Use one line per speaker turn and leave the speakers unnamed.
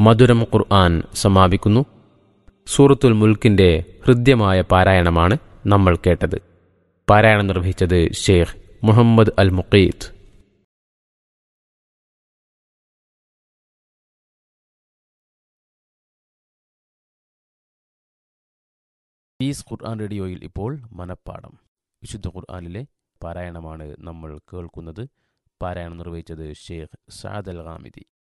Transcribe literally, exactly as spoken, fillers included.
മധുരം ഖുർആൻ സമാപിക്കുന്നു. സൂറത്തുൽ മുൽക്കിൻ്റെ ഹൃദ്യമായ പാരായണമാണ് നമ്മൾ കേട്ടത്. പാരായണം നിർവഹിച്ചത് ഷെയ്ഖ് മുഹമ്മദ് അൽ മുഖീത്ത്. പീസ് ഖുർആൻ റേഡിയോയിൽ ഇപ്പോൾ മനപ്പാഠം വിശുദ്ധ ഖുർആനിലെ പാരായണമാണ് നമ്മൾ കേൾക്കുന്നത്. പാരായണം നിർവഹിച്ചത് ഷെയ്ഖ് സഅദ് അൽ ഗാമിദി.